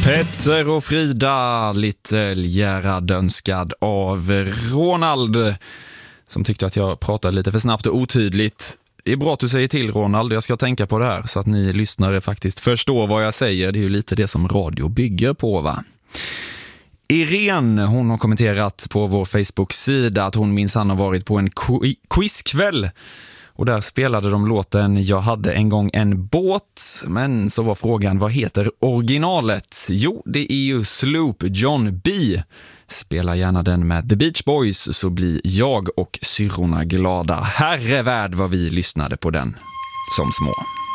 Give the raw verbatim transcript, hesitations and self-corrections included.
Petter och Frida, Little Gerhard önskad av Ronald, som tyckte att jag pratade lite för snabbt och otydligt. Det är bra att du säger till, Ronald. Jag ska tänka på det här så att ni lyssnare faktiskt förstår vad jag säger. Det är ju lite det som radio bygger på, va? Irene, hon har kommenterat på vår Facebook-sida att hon minsann har varit på en quizkväll. Och där spelade de låten Jag hade en gång en båt. Men så var frågan, vad heter originalet? Jo, det är ju Sloop John B. Spela gärna den med The Beach Boys så blir jag och syrrorna glada. Herrevärld vad vi lyssnade på den som små.